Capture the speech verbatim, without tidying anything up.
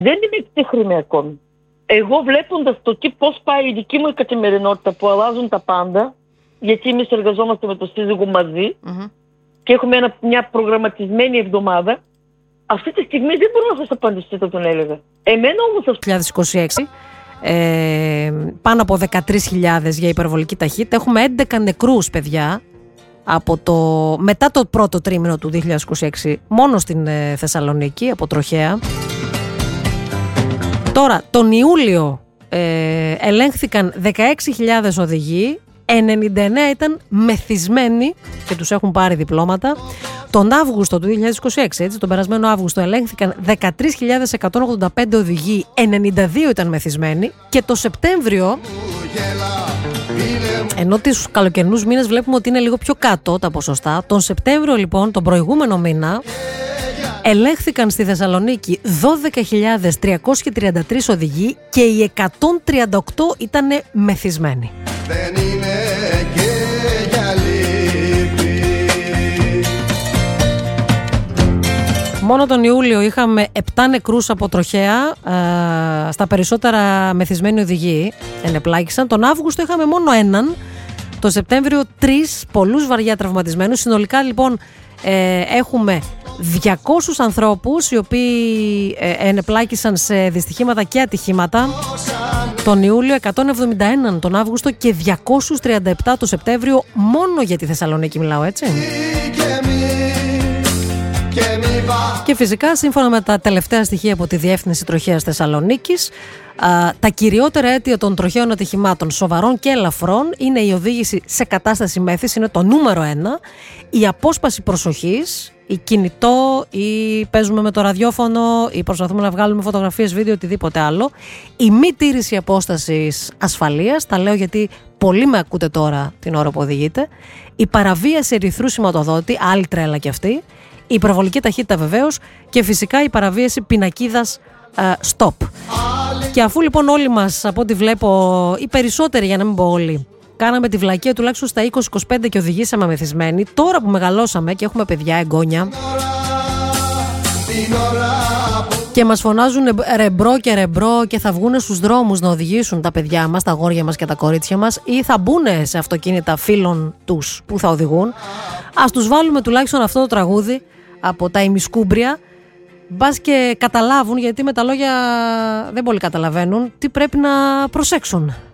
Δεν είμαι ευτύχρημη ακόμη. Εγώ βλέποντας το τι πώς πάει η δική μου η καθημερινότητα που αλλάζουν τα πάντα, γιατί εμείς εργαζόμαστε με το σύζυγο μαζί mm-hmm. και έχουμε ένα, μια προγραμματισμένη εβδομάδα, αυτή τη στιγμή δεν μπορώ να σας απαντήσω, θα τον έλεγα. Εμένα όμως... δύο χιλιάδες είκοσι έξι, ε, πάνω από δεκατρείς χιλιάδες για υπερβολική ταχύτητα. Έχουμε έντεκα νεκρούς, παιδιά, από το, μετά το πρώτο τρίμηνο του δύο χιλιάδες είκοσι έξι, μόνο στην ε, Θεσσαλονίκη, από τροχαία. Τώρα, τον Ιούλιο ε, ελέγχθηκαν δεκαέξι χιλιάδες οδηγοί, ενενήντα εννέα ήταν μεθυσμένοι και τους έχουν πάρει διπλώματα. Τον Αύγουστο του δύο χιλιάδες είκοσι έξι, έτσι, τον περασμένο Αύγουστο, ελέγχθηκαν δεκατρείς χιλιάδες εκατόν ογδόντα πέντε οδηγοί, ενενήντα δύο ήταν μεθυσμένοι. Και το Σεπτέμβριο, ενώ τους καλοκαιρινούς μήνες βλέπουμε ότι είναι λίγο πιο κάτω τα ποσοστά, τον Σεπτέμβριο λοιπόν, τον προηγούμενο μήνα, ελέγχθηκαν στη Θεσσαλονίκη δώδεκα χιλιάδες τριακόσιοι τριάντα τρεις οδηγοί και οι εκατόν τριάντα οκτώ ήταν μεθυσμένοι. Δεν είναι και για λύπη. Μόνο τον Ιούλιο είχαμε επτά νεκρούς από τροχαία, ε, στα περισσότερα μεθυσμένοι οδηγοί ενεπλάκησαν. Τον Αύγουστο είχαμε μόνο έναν, το Σεπτέμβριο τρεις, πολλούς βαριά τραυματισμένους. Συνολικά λοιπόν ε, έχουμε διακόσιους ανθρώπους οι οποίοι ε, ενεπλάκησαν σε δυστυχήματα και ατυχήματα τον Ιούλιο, εκατόν εβδομήντα ένα τον Αύγουστο και διακόσιους τριάντα επτά το Σεπτέμβριο, μόνο για τη Θεσσαλονίκη μιλάω, έτσι. Και φυσικά, σύμφωνα με τα τελευταία στοιχεία από τη Διεύθυνση Τροχαίας Θεσσαλονίκης, α, τα κυριότερα αίτια των τροχαίων ατυχημάτων, σοβαρών και ελαφρών, είναι η οδήγηση σε κατάσταση μέθης, είναι το νούμερο ένα, η απόσπαση προσοχής, η κινητό, ή παίζουμε με το ραδιόφωνο, ή προσπαθούμε να βγάλουμε φωτογραφίες, βίντεο, οτιδήποτε άλλο, η μη τήρηση απόστασης ασφαλείας, τα λέω γιατί πολλοί με ακούτε τώρα την ώρα που οδηγείτε, η παραβίαση ερυθρού σηματοδότη, άλλη τρέλα κι αυτή, η υπερβολική ταχύτητα βεβαίως και φυσικά η παραβίαση πινακίδας uh, stop. Και αφού λοιπόν όλοι μας, από ό,τι βλέπω, οι περισσότεροι για να μην πω όλοι, κάναμε τη βλακεία τουλάχιστον στα είκοσι είκοσι πέντε και οδηγήσαμε μεθυσμένοι, τώρα που μεγαλώσαμε και έχουμε παιδιά, εγγόνια, και μας φωνάζουν ρεμπρό και ρεμπρό και θα βγουν στους δρόμους να οδηγήσουν τα παιδιά μας, τα αγόρια μας και τα κορίτσια μας, ή θα μπουν σε αυτοκίνητα φίλων τους που θα οδηγούν, ας τους βάλουμε τουλάχιστον αυτό το τραγούδι από τα ημισκούμπρια, μπας και καταλάβουν, γιατί με τα λόγια δεν πολύ καταλαβαίνουν, τι πρέπει να προσέξουν.